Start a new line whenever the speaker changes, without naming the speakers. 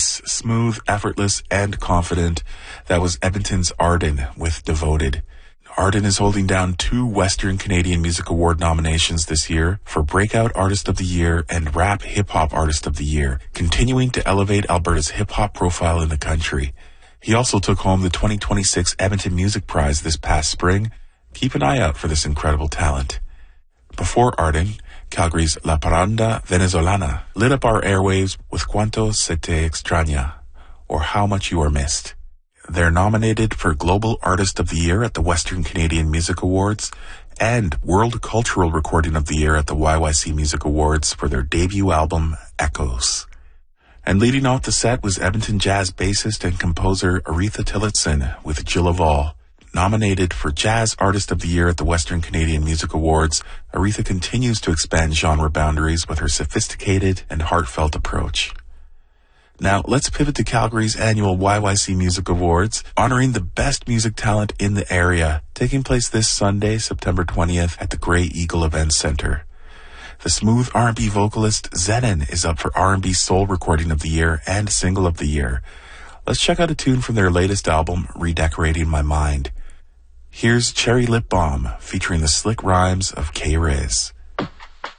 Nice, smooth, effortless, and confident. That was Edmonton's Arden with Devoted. Arden is holding down 2 Western Canadian Music Award nominations this year for Breakout Artist of the Year and Rap Hip Hop Artist of the Year, continuing to elevate Alberta's hip hop profile in the country. He also took home the 2026 Edmonton Music Prize this past spring. Keep an eye out for this incredible talent. Before Arden, Calgary's La Paranda Venezolana lit up our airwaves with Cuánto se te extraña, or How Much You Are Missed. They're nominated for Global Artist of the Year at the Western Canadian Music Awards and World Cultural Recording of the Year at the YYC Music Awards for their debut album, Echoes. And leading off the set was Edmonton jazz bassist and composer Aretha Tillotson with Jill of All. Nominated for Jazz Artist of the Year at the Western Canadian Music Awards, Aretha continues to expand genre boundaries with her sophisticated and heartfelt approach. Now, let's pivot to Calgary's annual YYC Music Awards, honoring the best music talent in the area, taking place this Sunday, September 20th at the Grey Eagle Events Center. The smooth R&B vocalist Zenon is up for R&B Soul Recording of the Year and Single of the Year. Let's check out a tune from their latest album, Redecorating My Mind. Here's Cherry Lip Balm, featuring the slick rhymes of K-Riz.